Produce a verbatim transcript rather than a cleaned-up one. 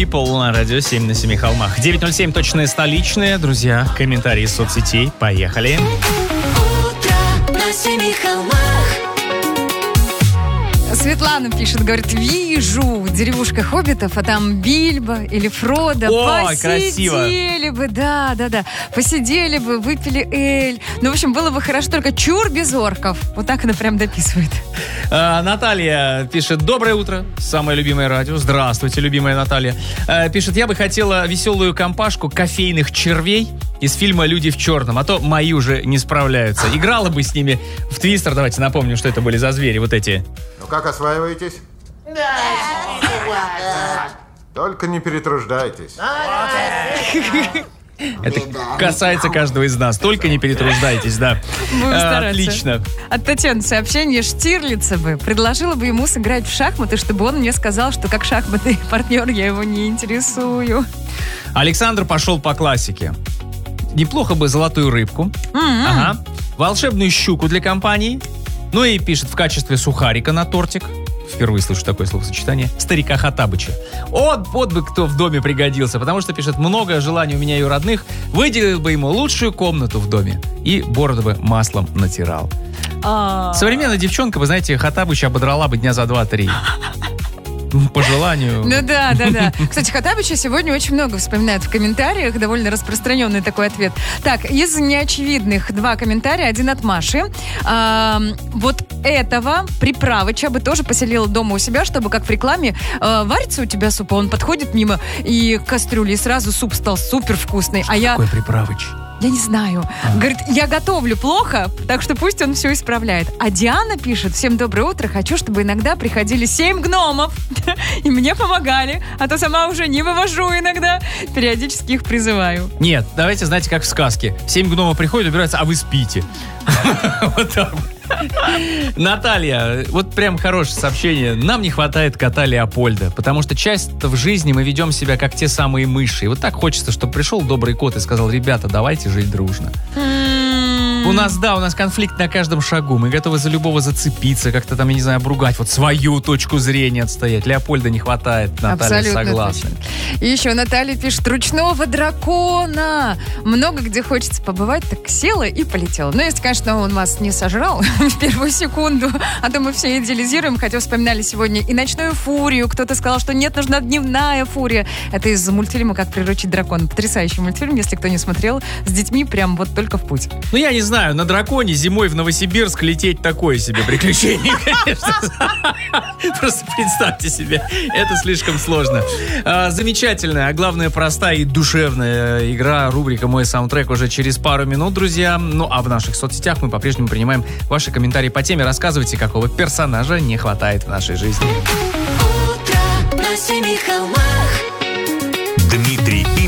People на радио семь на семи холмах. девять ноль семь точные столичные. Друзья, комментарии из соцсетей. Поехали. Утро на семи холмах. Светлана пишет, говорит, вижу деревушка хоббитов, а там Бильбо или Фродо. О, посидели красиво. бы, да, да, да. Посидели бы, выпили эль. Ну, в общем, было бы хорошо, только чур без орков. Вот так она прям дописывает. А, Наталья пишет, доброе утро, самое любимое радио. Здравствуйте, любимая Наталья. А, пишет, я бы хотела веселую компашку кофейных червей из фильма «Люди в черном», а то мои уже не справляются. Играла бы с ними в Твистер. Давайте напомним, что это были за звери, вот эти. Ну как осваиваетесь? Только не перетруждайтесь. Это касается каждого из нас. Только не перетруждайтесь, да. Будем А, стараться. Отлично. От Татьяны сообщение. Штирлица бы предложила бы ему сыграть в шахматы, чтобы он мне сказал, что как шахматный партнер я его не интересую. Александр пошел по классике. Неплохо бы золотую рыбку. М-м. Ага. Волшебную щуку для компании. Ну и пишет в качестве сухарика на тортик. Впервые слышу такое словосочетание. Старика Хаттабыча. Вот, вот бы кто в доме пригодился. Потому что, пишет, много желаний у меня и у родных. Выделил бы ему лучшую комнату в доме. И бороду бы маслом натирал. А. Современная девчонка, вы знаете, Хаттабыча ободрала бы дня за два-три. По желанию. Ну да, да, да. Кстати, Хаттабыча сегодня очень много вспоминают в комментариях. Довольно распространенный такой ответ. Так, из неочевидных два комментария. Один от Маши. А, вот этого приправыча бы тоже поселила дома у себя, чтобы, как в рекламе, а, варится у тебя суп, а он подходит мимо и кастрюли, и сразу суп стал супер вкусный. А я... Какой приправыч? Я не знаю. А. Говорит, я готовлю плохо, так что пусть он все исправляет. А Диана пишет, всем доброе утро, хочу, чтобы иногда приходили семь гномов и мне помогали, а то сама уже не вывожу иногда. Периодически их призываю. Нет, давайте, знаете, как в сказке. Семь гномов приходят, убираются, а вы спите. Вот так. Наталья, вот прям хорошее сообщение. Нам не хватает кота Леопольда, потому что часто в жизни мы ведем себя как те самые мыши. И вот так хочется, чтобы пришел добрый кот и сказал, ребята, давайте жить дружно. У нас, да, у нас конфликт на каждом шагу. Мы готовы за любого зацепиться, как-то там, я не знаю, обругать, вот свою точку зрения отстоять. Леопольда не хватает, Наталья, Абсолютно согласна. точно. И еще Наталья пишет, ручного дракона. Много где хочется побывать, так села и полетела. Но если, конечно, он вас не сожрал в первую секунду, а то мы все идеализируем, хотя вспоминали сегодня и ночную фурию. Кто-то сказал, что нет, нужна дневная фурия. Это из мультфильма «Как приручить дракона». Потрясающий мультфильм, если кто не смотрел, с детьми прям вот только в путь. Ну, я не знаю, на драконе зимой в Новосибирск лететь такое себе приключение, конечно. Просто представьте себе, это слишком сложно. А, замечательная, а главное простая и душевная игра, рубрика «Мой саундтрек» уже через пару минут, друзья. Ну, а в наших соцсетях мы по-прежнему принимаем ваши комментарии по теме. Рассказывайте, какого персонажа не хватает в нашей жизни. Утро на семи холмах. Дмитрий